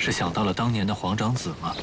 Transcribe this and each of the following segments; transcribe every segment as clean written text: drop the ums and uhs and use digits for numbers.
是想到了当年的皇长子吗？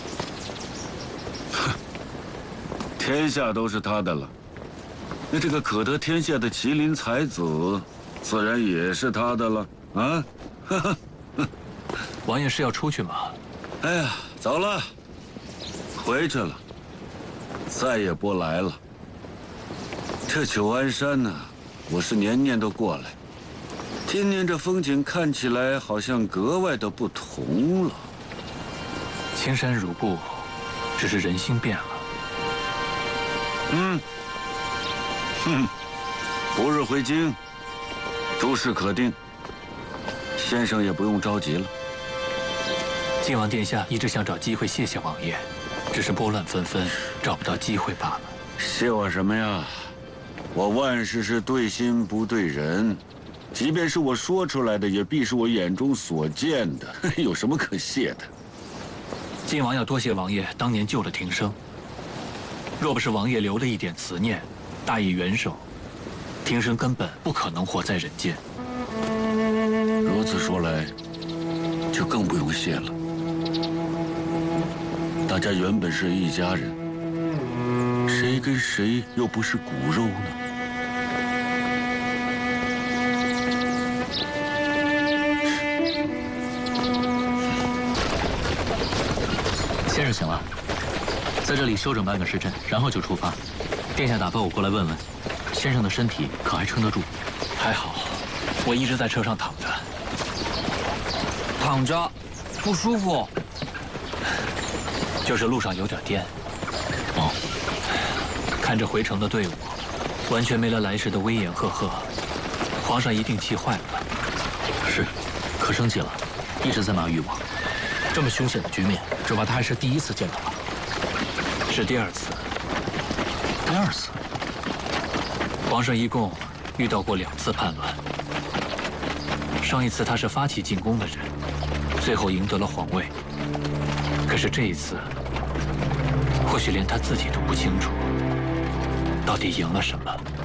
哼，天下都是他的了，那这个可得天下的麒麟才子，自然也是他的了啊！哈哈， 王爷是要出去吗？ 哎呀，走了，回去了，再也不来了。这九安山呢，我是年年都过来。 今年这风景看起来好像格外的不同了。 青山如故，只是人心变了。 不日回京，诸事可定。先生也不用着急了。 晋王殿下一直想找机会谢谢王爷，只是拨乱纷纷，找不到机会罢了。 谢我什么呀？我万事是对心不对人。 即便是我说出来的，也必是我眼中所见的，有什么可谢的？ 晋王要多谢王爷当年救了庭生。若不是王爷留了一点慈念，大义援手，庭生根本不可能活在人间。 如此说来，就更不用谢了。大家原本是一家人，谁跟谁又不是骨肉呢？ 先生醒了，在这里休整半个时辰，然后就出发。殿下打发我过来问问，先生的身体可还撑得住？ 还好，我一直在车上躺着。 躺着，不舒服。 就是路上有点颠。 哦， 看着回城的队伍，完全没了来时的威严赫赫，皇上一定气坏了。 是，可生气了，一直在骂誉王。 这么凶险的局面，只怕他还是第一次见到吧？ 是第二次。 第二次， 皇上一共遇到过2次叛乱。上一次他是发起进攻的人，最后赢得了皇位。可是这一次，或许连他自己都不清楚，到底赢了什么。